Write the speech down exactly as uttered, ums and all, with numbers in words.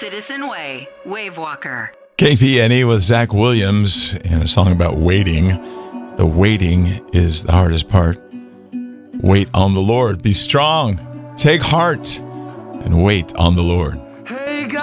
Citizen Way, Wave Walker. K P N E with Zach Williams and a song about waiting. The waiting is the hardest part. Wait on the Lord. Be strong. Take heart and wait on the Lord.